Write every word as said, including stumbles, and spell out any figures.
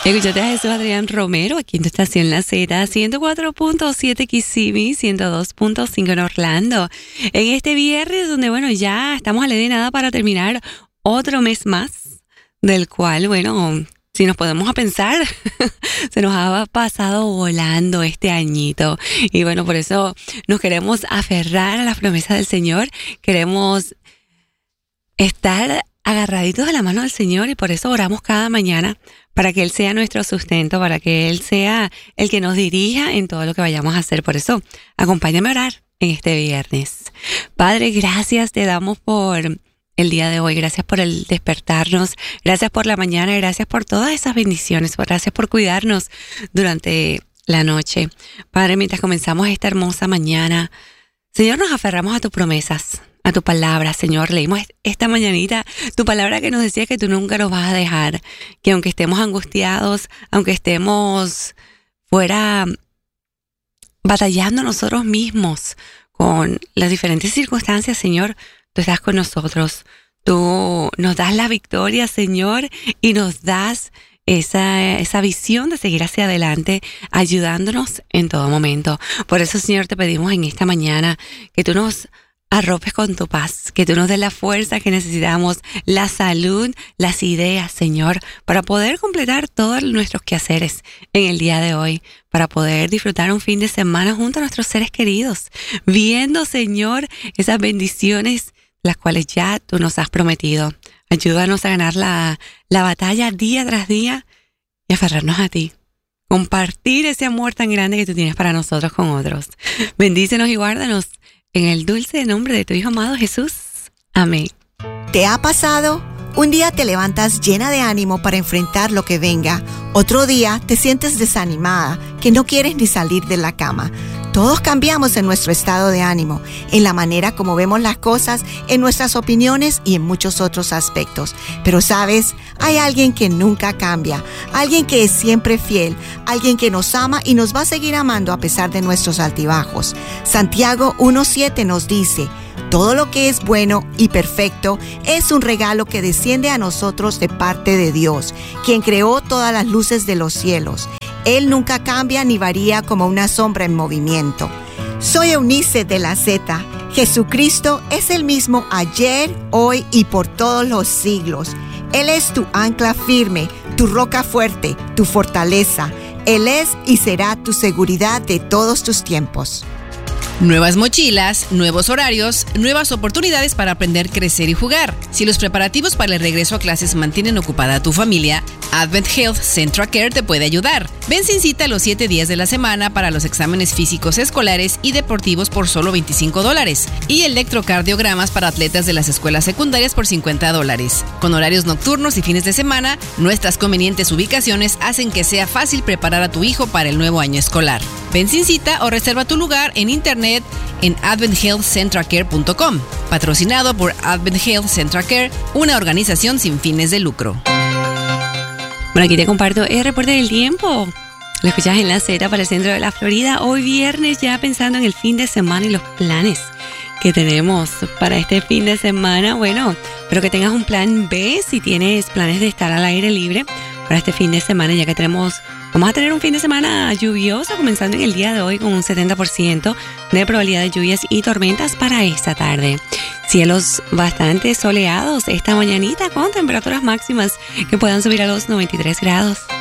Escuchaste a Jesús Adrián Romero aquí en tu estación La Z, ciento cuatro punto siete Kissimmee, ciento dos punto cinco en Orlando. En este viernes donde, bueno, ya estamos a la de nada para terminar otro mes más, del cual, bueno, si nos podemos a pensar, se nos ha pasado volando este añito. Y bueno, por eso nos queremos aferrar a las promesas del Señor. Queremos estar agarraditos a la mano del Señor y por eso oramos cada mañana para que Él sea nuestro sustento, para que Él sea el que nos dirija en todo lo que vayamos a hacer. Por eso, acompáñame a orar en este viernes. Padre, gracias te damos por el día de hoy. Gracias por el despertarnos. Gracias por la mañana. Gracias por todas esas bendiciones. Gracias por cuidarnos durante la noche. Padre, mientras comenzamos esta hermosa mañana, Señor, nos aferramos a tus promesas, a tu palabra, Señor. Leímos esta mañanita tu palabra que nos decía que tú nunca nos vas a dejar, que aunque estemos angustiados, aunque estemos fuera batallando nosotros mismos con las diferentes circunstancias, Señor, tú estás con nosotros. Tú nos das la victoria, Señor, y nos das esa, esa visión de seguir hacia adelante, ayudándonos en todo momento. Por eso, Señor, te pedimos en esta mañana que tú nos arropes con tu paz, que tú nos des la fuerza que necesitamos, la salud, las ideas, Señor, para poder completar todos nuestros quehaceres en el día de hoy, para poder disfrutar un fin de semana junto a nuestros seres queridos, viendo, Señor, esas bendiciones las cuales ya tú nos has prometido. Ayúdanos a ganar la, la batalla día tras día y aferrarnos a ti. Compartir ese amor tan grande que tú tienes para nosotros con otros. Bendícenos y guárdanos en el dulce nombre de tu Hijo amado Jesús. Amén. ¿Te ha pasado? Un día te levantas llena de ánimo para enfrentar lo que venga. Otro día te sientes desanimada, que no quieres ni salir de la cama. Todos cambiamos en nuestro estado de ánimo, en la manera como vemos las cosas, en nuestras opiniones y en muchos otros aspectos. Pero ¿sabes? Hay alguien que nunca cambia, alguien que es siempre fiel, alguien que nos ama y nos va a seguir amando a pesar de nuestros altibajos. Santiago uno siete nos dice: todo lo que es bueno y perfecto es un regalo que desciende a nosotros de parte de Dios, quien creó todas las luces de los cielos. Él nunca cambia ni varía como una sombra en movimiento. Soy Eunice de la Z. Jesucristo es el mismo ayer, hoy y por todos los siglos. Él es tu ancla firme, tu roca fuerte, tu fortaleza. Él es y será tu seguridad de todos tus tiempos. Nuevas mochilas, nuevos horarios, nuevas oportunidades para aprender, crecer y jugar. Si los preparativos para el regreso a clases mantienen ocupada a tu familia, Advent Health Central Care te puede ayudar. Ven sin cita los siete días de la semana para los exámenes físicos escolares y deportivos por solo veinticinco dólares y electrocardiogramas para atletas de las escuelas secundarias por cincuenta dólares. Con horarios nocturnos y fines de semana, nuestras convenientes ubicaciones hacen que sea fácil preparar a tu hijo para el nuevo año escolar. Ven sin cita o reserva tu lugar en internet en advent health central care punto com, patrocinado por Advent Health Central Care, una organización sin fines de lucro. Bueno, aquí te comparto el reporte del tiempo. Lo escuchas en La Z para el centro de la Florida. Hoy viernes, ya pensando en el fin de semana y los planes que tenemos para este fin de semana. Bueno, espero que tengas un plan B si tienes planes de estar al aire libre para este fin de semana, ya que tenemos Vamos a tener un fin de semana lluvioso, comenzando en el día de hoy con un setenta por ciento de probabilidad de lluvias y tormentas para esta tarde. Cielos bastante soleados esta mañanita con temperaturas máximas que puedan subir a los noventa y tres grados.